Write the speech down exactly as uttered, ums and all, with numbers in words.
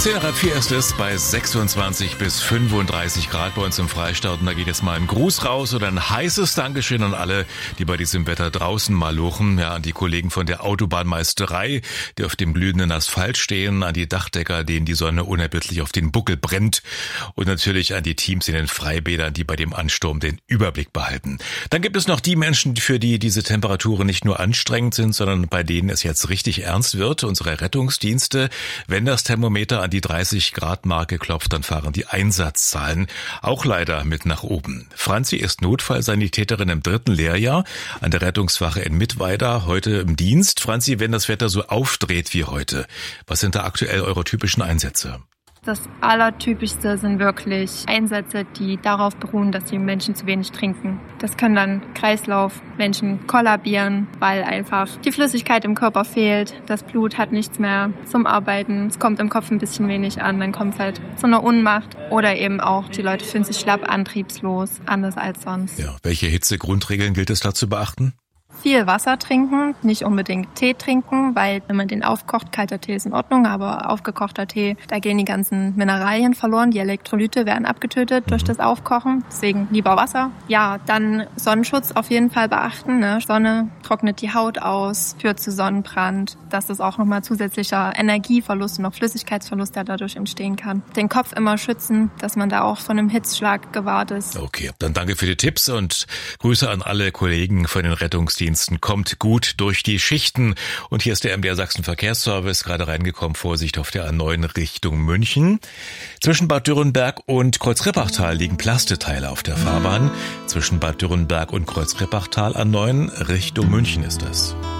Zehn nach halb vier ist es bei sechsundzwanzig bis fünfunddreißig Grad bei uns im Freistaat. Und da geht jetzt mal ein Gruß raus oder ein heißes Dankeschön an alle, die bei diesem Wetter draußen malochen. Ja, an die Kollegen von der Autobahnmeisterei, die auf dem glühenden Asphalt stehen, an die Dachdecker, denen die Sonne unerbittlich auf den Buckel brennt. Und natürlich an die Teams in den Freibädern, die bei dem Ansturm den Überblick behalten. Dann gibt es noch die Menschen, für die diese Temperaturen nicht nur anstrengend sind, sondern bei denen es jetzt richtig ernst wird. Unsere Rettungsdienste, wenn das Thermometer an die dreißig Grad Marke klopft, dann fahren die Einsatzzahlen auch leider mit nach oben. Franzi ist Notfallsanitäterin im dritten Lehrjahr an der Rettungswache in Mittweida, heute im Dienst. Franzi, wenn das Wetter so aufdreht wie heute, was sind da aktuell eure typischen Einsätze? Das Allertypischste sind wirklich Einsätze, die darauf beruhen, dass die Menschen zu wenig trinken. Das können dann Kreislauf, Menschen kollabieren, weil einfach die Flüssigkeit im Körper fehlt. Das Blut hat nichts mehr zum Arbeiten. Es kommt im Kopf ein bisschen wenig an, dann kommt es halt zu einer Ohnmacht. Oder eben auch, die Leute fühlen sich schlapp, antriebslos, anders als sonst. Ja, welche Hitzegrundregeln gilt es da zu beachten? Viel Wasser trinken, nicht unbedingt Tee trinken, weil wenn man den aufkocht, kalter Tee ist in Ordnung, aber aufgekochter Tee, da gehen die ganzen Mineralien verloren, die Elektrolyte werden abgetötet durch das Aufkochen, deswegen lieber Wasser. Ja, dann Sonnenschutz auf jeden Fall beachten, ne? Sonne trocknet die Haut aus, führt zu Sonnenbrand, das ist auch nochmal zusätzlicher Energieverlust und auch Flüssigkeitsverlust, der dadurch entstehen kann. Den Kopf immer schützen, dass man da auch von einem Hitzschlag gewahrt ist. Okay, dann danke für die Tipps und Grüße an alle Kollegen von den Rettungsdiensten. Kommt gut durch die Schichten. Und hier ist der M D R Sachsen Verkehrsservice gerade reingekommen. Vorsicht auf der A neun Richtung München. Zwischen Bad Dürrenberg und Kreuzrippachtal liegen Plasteteile auf der Fahrbahn. Zwischen Bad Dürrenberg und Kreuzrippachtal A neun Richtung München ist das.